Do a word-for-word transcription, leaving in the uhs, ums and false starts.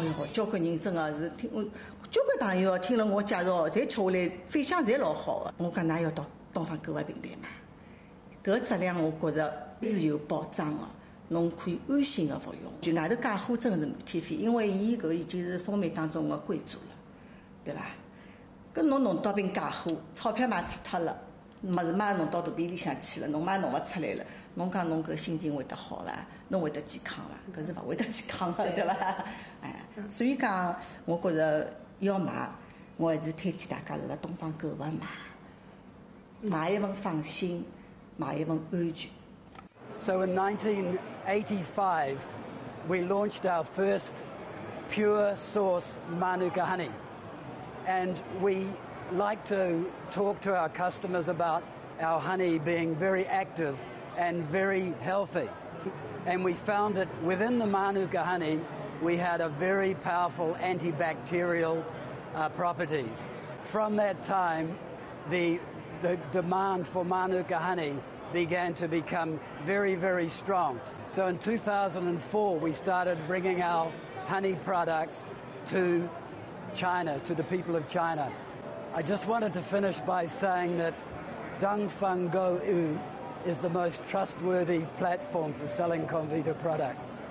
常好，交关人真的是听我，交关朋友听了我介绍，侪吃下来反响侪老好的。我讲㑚要到东方购物平台买，搿个质量我觉着是有保障的，侬可以安心的服用。就外头假货真的是满天飞，因为伊搿已经是风味当中的贵族了，对伐？搿侬弄到瓶假货，钞票嘛出脱了。物事嘛弄到肚皮里向去了，侬嘛弄勿出来了，侬讲侬搿心情会得好伐？侬会得健康伐？搿是勿会得健康的，对伐？哎，所以讲，我觉着要买，我还是推荐大家辣东方购物买，买一份放心，买一份安全。 So in nineteen eighty-five, we launched our first pure source Manuka honey, and we like to talk to our customers about our honey being very active and very healthy. And we found that within the Manuka honey, we had a very powerful antibacterial uh, properties. From that time, the, the demand for Manuka honey began to become very, very strong. So in two thousand four, we started bringing our honey products to China, to the people of China. I just wanted to finish by saying that Dongfang Go U is the most trustworthy platform for selling Comvita products.